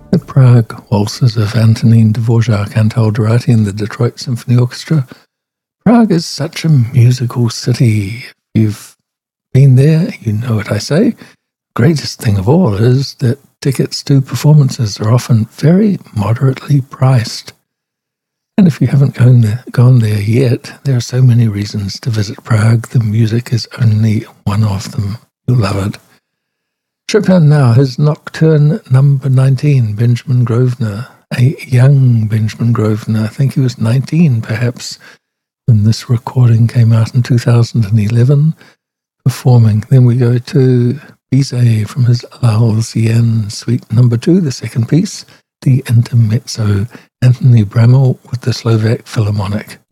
The Prague Waltzes of Antonin Dvorak and Alderati and the Detroit Symphony Orchestra. Prague is such a musical city. If you've been there, you know what I say. The greatest thing of all is that tickets to performances are often very moderately priced. And if you haven't gone there yet, there are so many reasons to visit Prague. The music is only one of them. You'll love it. Chopin now, his Nocturne number 19, Benjamin Grosvenor, a young Benjamin Grosvenor. I think he was 19 perhaps when this recording came out in 2011, performing. Then we go to Bizet from his La Halcyone Suite number 2, the second piece, the Intermezzo, Anthony Bramall with the Slovak Philharmonic.